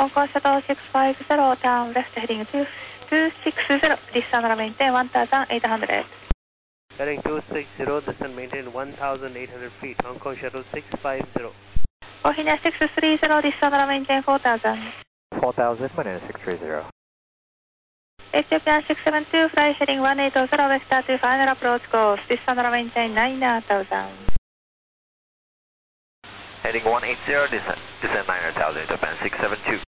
Hong Kong Shuttle 650, turn left heading 260, descend and maintain 1,800. Heading 260, descend maintain 1,800 feet, Hong Kong Shuttle 650. Ohina 630, descend and maintain 4,000. 4,000, Manila 630. Ethiopian 672, fly heading 180, west to final approach course, descend and maintain 9,000. Heading 180, descend 9,000, Ethiopian 672.